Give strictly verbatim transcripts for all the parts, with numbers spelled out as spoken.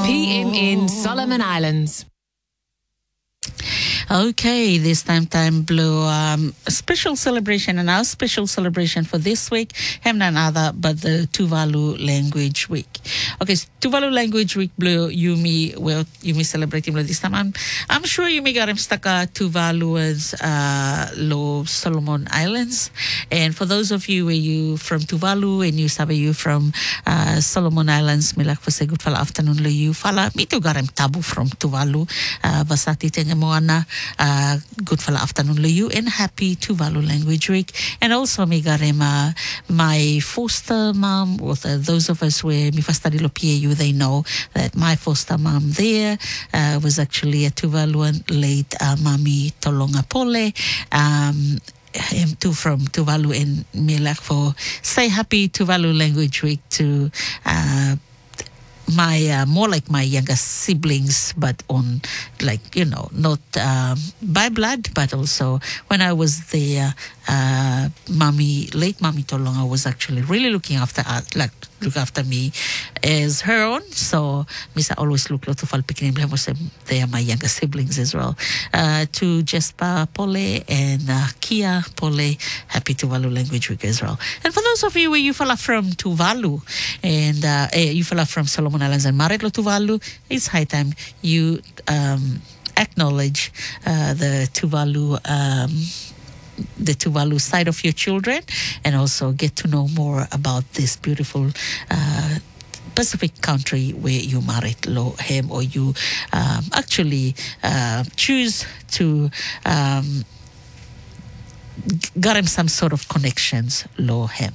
P M N Solomon Islands. Okay, this time time blue um, special celebration, and our special celebration for this week, have none other but the Tuvalu Language Week. Okay, so Tuvalu Language Week blue Yumi well Yumi celebrating blue this time. I'm I'm sure Yumi got him stuck at Tuvalu's uh low Solomon Islands. And for those of you where you from Tuvalu and you sabe you from uh Solomon Islands, me like for say good fala afternoon lo you fala me too got him tabu from Tuvalu. Uh Vasati tengemoana. Uh, good fala afternoon to you and happy Tuvalu Language Week. And also me garema my foster mom, or the, those of us where mi study lo P A U, they know that my foster mom there uh, was actually a Tuvaluan, late uh, Mami Tolonga Pole. Um, him too from Tuvalu, and me like for say happy Tuvalu Language Week to uh, my uh, more like my younger siblings, but on like you know not um, by blood, but also when I was there, uh, mommy late mommy Tolonga was actually really looking after uh, like look after me as her own. So Misa always look lot of all picking them. They are my younger siblings as well. Uh, to Jespa Pole and uh, Kia Pole, happy Tuvalu Language Week as well. And for those of you where you fella from Tuvalu and uh, eh, you fella from Solomon Islands and Maretlo Tuvalu, it's high time you um, acknowledge uh, the Tuvalu um, the Tuvalu side of your children, and also get to know more about this beautiful uh, Pacific country where you married lo him, or you um, actually uh, choose to um, got him some sort of connections lo him.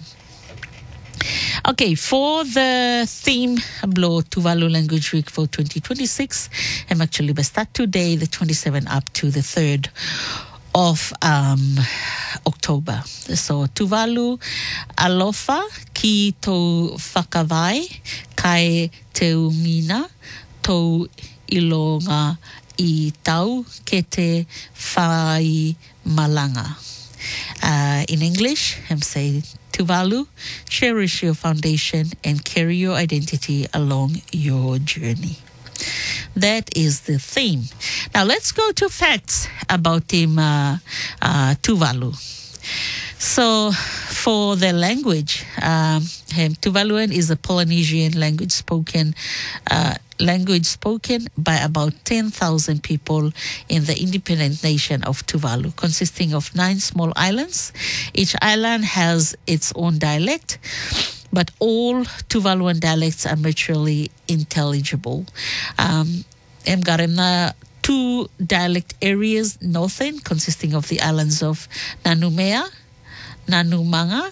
Okay, for the theme Blow Tuvalu Language Week for twenty twenty-six, I'm actually by start today, the twenty-seventh up to the third of um, October. So Tuvalu alofa ki tō whakawai kai te umina tō ilonga I tau ke te whai malanga. Uh, in English, I'm saying Tuvalu, cherish your foundation and carry your identity along your journey. That is the theme. Now let's go to facts about him, uh, uh, Tuvalu. So for the language, um, Tuvaluan is a Polynesian language spoken uh, language spoken by about ten thousand people in the independent nation of Tuvalu, consisting of nine small islands. Each island has its own dialect, but all Tuvaluan dialects are mutually intelligible. Um, Mgaremna two dialect areas northern, consisting of the islands of Nanumea, Nanumanga,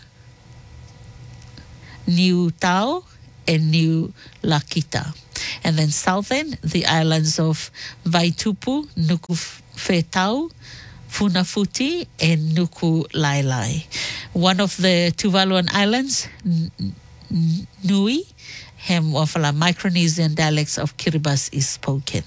Niu Tau, and Niu Lakita. And then southern, the islands of Vaitupu, Nuku Fetau, Funafuti, and Nuku Lailai. One of the Tuvaluan islands, Nui, hem of the Micronesian dialects of Kiribati is spoken.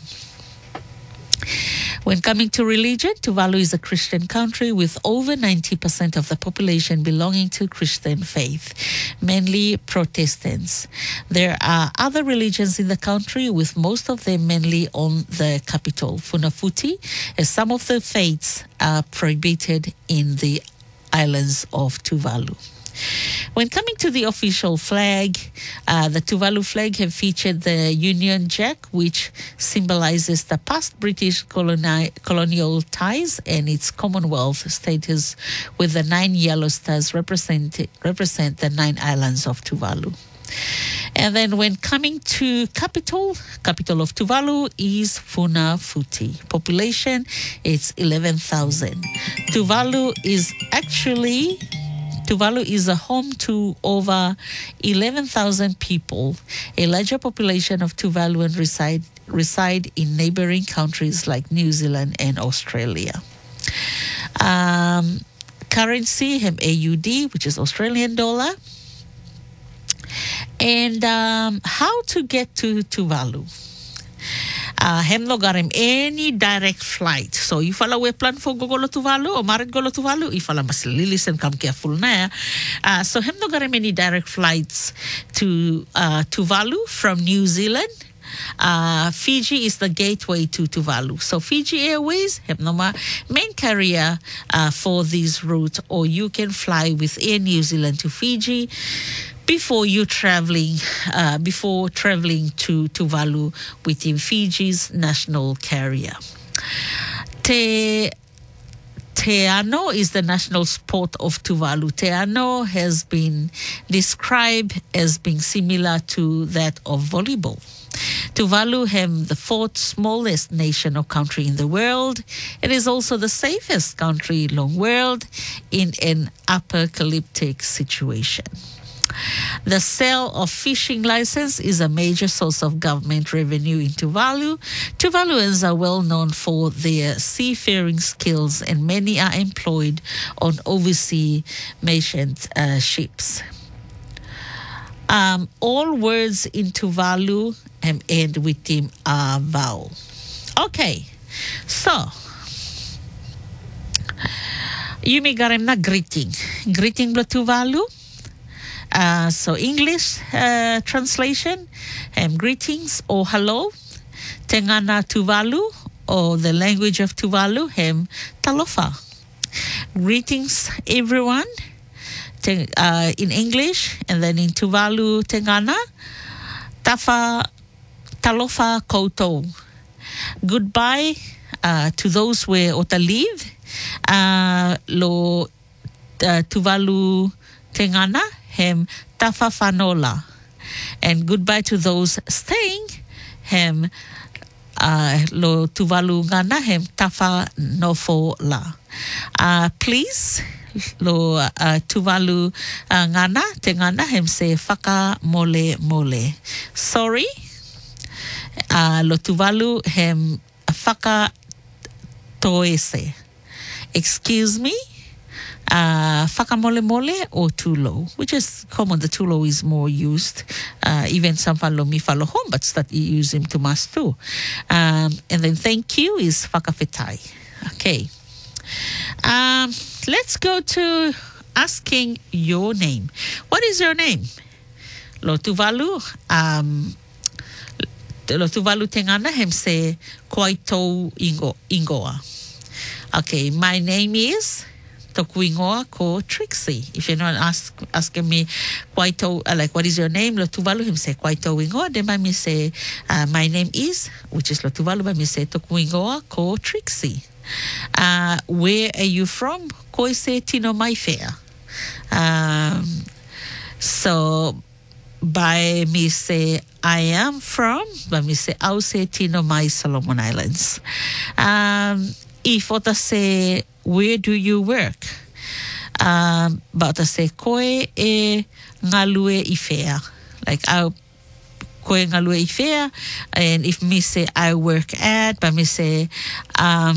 When coming to religion, Tuvalu is a Christian country with over ninety percent of the population belonging to Christian faith, mainly Protestants. There are other religions in the country, with most of them mainly on the capital, Funafuti, as some of the faiths are prohibited in the islands of Tuvalu. When coming to the official flag, uh, the Tuvalu flag have featured the Union Jack, which symbolizes the past British coloni- colonial ties and its Commonwealth status, with the nine yellow stars represent, represent the nine islands of Tuvalu. And then when coming to capital, capital of Tuvalu is Funafuti. Population, it's eleven thousand. Tuvalu is actually... Tuvalu is a home to over eleven thousand people. A larger population of Tuvaluan reside, reside in neighboring countries like New Zealand and Australia. Um, currency, have A U D, which is Australian dollar. And um, how to get to Tuvalu? Uh, hem no got him any direct flight. So if ala we plan for gogolo Tuvalu or marit golo Tuvalu, if ala mas listen come careful na. Uh, so hem no got him any direct flights to uh, Tuvalu from New Zealand. Uh, Fiji is the gateway to Tuvalu. So Fiji Airways have no main carrier uh, for this route, or you can fly with Air New Zealand to Fiji before you traveling, uh, before traveling to Tuvalu within Fiji's national carrier. Te Te Ano is the national sport of Tuvalu. Te Ano has been described as being similar to that of volleyball. Tuvalu have the fourth smallest nation or country in the world. It is also the safest country in the world in an apocalyptic situation. The sale of fishing license is a major source of government revenue in Tuvalu. Tuvaluans are well known for their seafaring skills, and many are employed on overseas merchant uh, ships. Um, all words in Tuvalu um, end with the uh, vowel. Okay, so you may get na greeting. Greeting bla Tuvalu. Uh, so English uh, translation, um, greetings or hello. Tengana Tuvalu, or the language of Tuvalu, hem talofa. Greetings everyone. Uh, in English, and then in Tuvalu Tengana, tafa talofa koutou. Goodbye uh, to those where ota leave. Uh, lo uh, Tuvalu Tengana hem tafa fanola, and goodbye to those staying hem uh, lo Tuvalu ngana hem tafa nofola. Uh, please. Lo uh, Tuvalu uh, ngana te ngana hem se whaka mole mole. Sorry. Uh, lo Tuvalu hem whaka toese. Excuse me. Uh, whaka mole mole or tulo, which is common. The tulo is more used. Uh, even some falo mi falo home, but start use him to mas too. Um, and then thank you is whakawhetai. Okay. Um, let's go to asking your name. What is your name? Lo Tuvalu, um, lo Tuvalu Tengana hem se Koitou Ingo, Ingoa. Okay, my name is Toku Ingoa ko Trixie. If you're not ask, asking me Koitou, uh, like what is your name? Lo Tuvalu hem se Koitou Ingoa. Then by me say, uh, my name is, which is Lo Tuvalu, by me say Toku Ingoa ko Trixie. Uh, where are you from? Koise Tino Maifea. Um, so, by me say, I am from, by me say, Ause Tino Mai Solomon Islands. Um, if ota say, where do you work? Um, but ota say, koe e ngalue ifea. Like, I koe ngalue ifea. And if me say, I work at, by me say, um,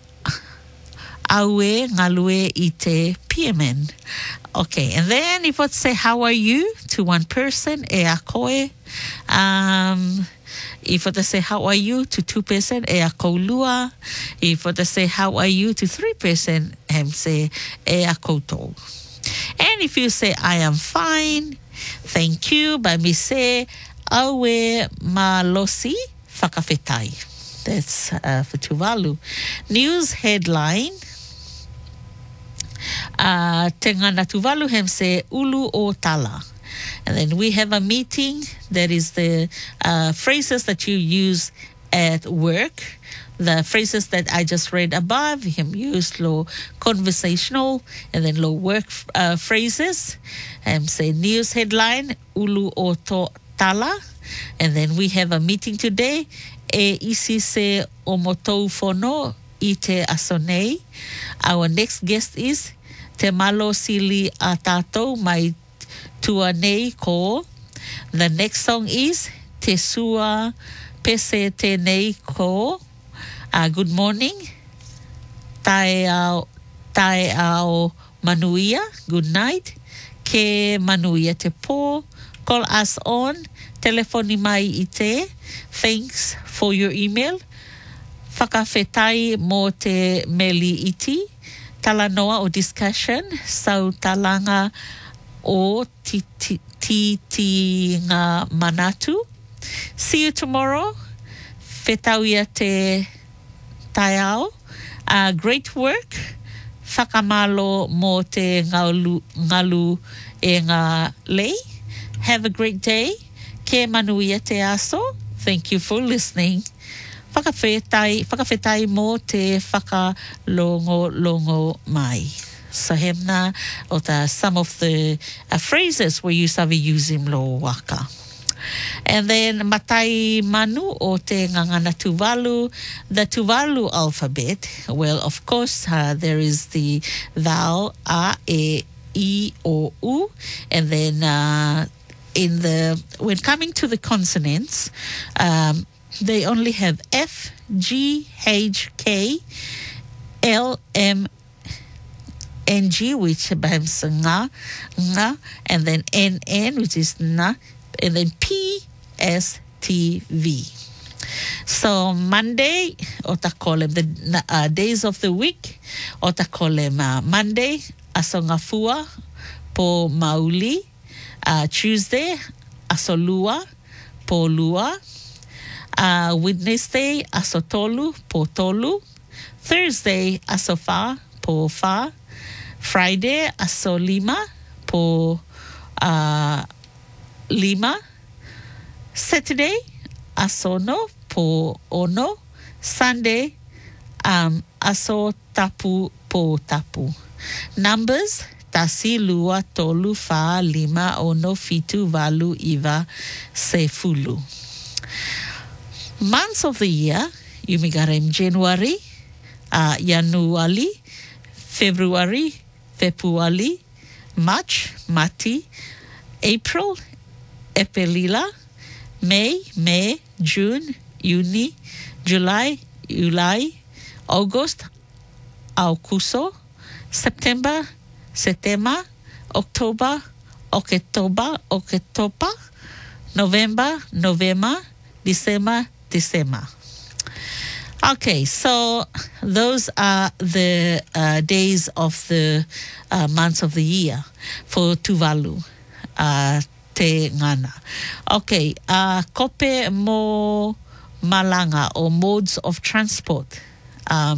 aue ngalue ite P M N. Okay, and then if I say how are you to one person, e a koe. Um, if I say how are you to two person, e a koulua. If I say how are you to three person, hem say e a koutou. And if you say I am fine, thank you, by me say aue malosi whakawhetai. That's uh, for Tuvalu. News headline. Uh, Tengana Tuvalu hem se ulu o tala. And then we have a meeting. That is the uh, phrases that you use at work. The phrases that I just read above, him use lo conversational and then lo work uh, phrases. And say news headline, ulu o to tala. And then we have a meeting today. E isi se omotou fono ite asonei. Our next guest is Te malo sili a tātou mai tua nei ko. The next song is Te sua pese te nei ko. Uh, good morning. Tai au, tai au manuia. Good night. Ke manuia te po. Call us on telefoni mai i te. Thanks for your email. Whakawhetai mō te meli iti. Talanoa o discussion. Sau talanga o ti ti, ti, ti ngā manatu. See you tomorrow. Whetau ia te taiao. Uh, great work. Whakamalo mō te ngalu, ngalu e ngā lei. Have a great day. Ke manu ia te aso. Thank you for listening. Whakawhetai, whakawhetai mō te whakalongo longo mai. So hemna o ta some of the uh, phrases where you sabi use him lo waka. And then matai manu o te ngangana Tuvalu, the Tuvalu alphabet. Well, of course, uh, there is the vowel a, e, i, o, u, and then uh, in the when coming to the consonants, um, they only have F, G, H, K, L, M, N, G, which becomes nga, nga, and then N, N, which is na, and then P, S, T, V. So Monday, o ta kolem, the uh, days of the week, o ta kolem uh, Monday, aso ngafua po mauli, uh, Tuesday, aso lua po lua, uh, Wednesday, aso tolu po tolu, Thursday, aso fa po fa, Friday, aso lima po uh, lima, Saturday, asono po ono, Sunday, um, aso tapu po tapu. Numbers, tasi, lua, tolu, fa, lima, ono, fitu, valu, iva, sefulu. Months of the year, you migarem January, uh, Januari, February, Februari, March, Mati, April, Epelila, May, May, June, Juni, July, July, August, Augusto, September, Setema, October, Oktober, Oktober, November, November, December, December. Okay, so those are the uh, days of the uh, months of the year for Tuvalu. Uh, te ngana. Okay, uh, kope mo malanga or modes of transport. Um,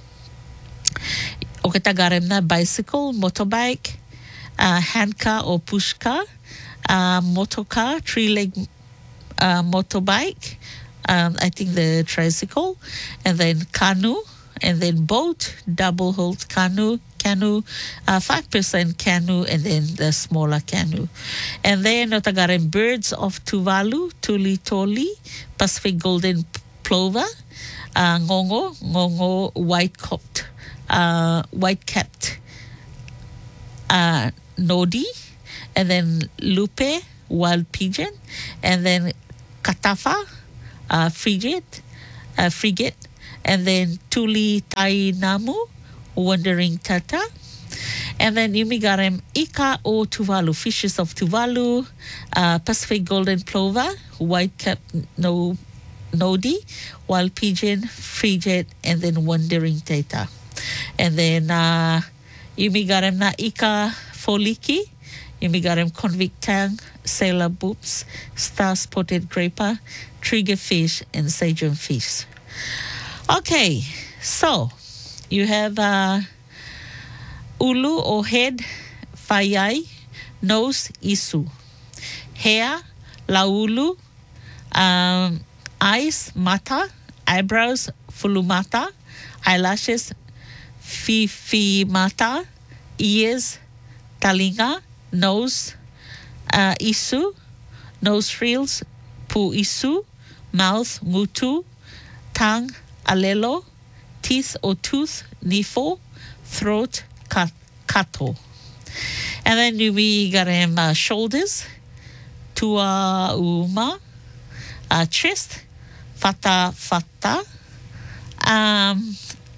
o ke tagarem na bicycle, motorbike, uh, handcar or pushcar, uh, motorcar, three-leg uh, motorbike, um, I think the tricycle, and then canoe, and then boat, double-hulled canoe, canoe, uh, five percent canoe, and then the smaller canoe. And then Otagaren birds of Tuvalu, Tuli Toli, Pacific golden plover, uh, ngongo, ngongo white-capped, uh, white-capped uh, nodi, and then lupe, wild pigeon, and then katafa, uh, frigate, uh, frigate, and then Tuli Tainamu, wandering tata. And then Yumigarem Ika o Tuvalu, fishes of Tuvalu, uh, Pacific golden plover, white-capped no, nodi, wild pigeon, frigate, and then wandering tata. And then uh, Yumigarem na Ika foliki, Yumigarem convict tang, sailor boobs, star-spotted graper, triggerfish, and sage fish. Okay, so you have uh, ulu or head, fayai, nose, isu. Hair, laulu, um, eyes, mata, eyebrows, fulumata, eyelashes, fifimata, ears, talinga, nose, uh, isu, nostrils, pu isu, mouth, ngutu, tongue, alelo, teeth or tooth, nifo, throat, kat, kato. And then we got him uh, shoulders, tua uma, uh, chest, fata fata, um,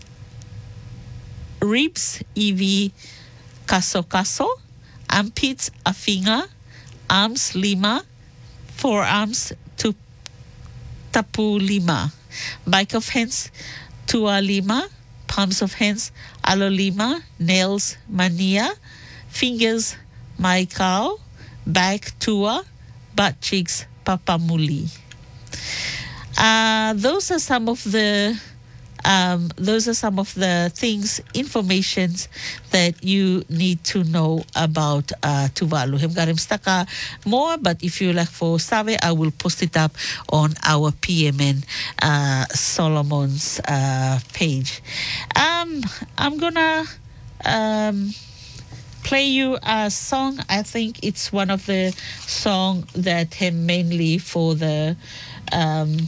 ribs, ivi kaso kaso, armpits, afinga, arms, lima, forearms to tapu lima, back of hands tua lima, palms of hands alo lima, nails mania, fingers maikau, back tua, butt cheeks papamuli. Uh, those are some of the um, those are some of the things, informations that you need to know about uh, Tuvalu. I've got him stuck uh, more, but if you like for Save, I will post it up on our P M N uh, Solomon's uh, page. Um, I'm gonna um, play you a song. I think it's one of the song that him mainly for the um,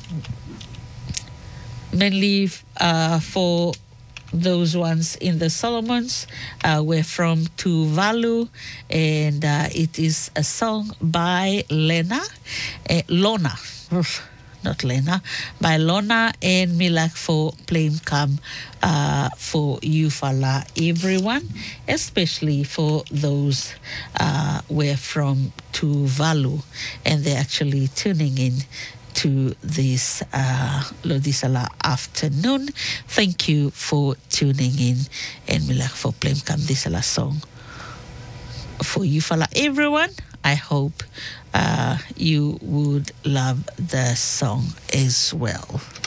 mainly uh, for those ones in the Solomons. Uh, we're from Tuvalu, and uh, it is a song by Lena, uh, Lona, Oof, not Lena, by Lona and Milak for playing come uh, for you fala everyone, especially for those uh, we're from Tuvalu, and they're actually tuning in to this uh, Lodisala afternoon. Thank you for tuning in, and Milak for playing come this song for you fala everyone. I hope uh, you would love the song as well.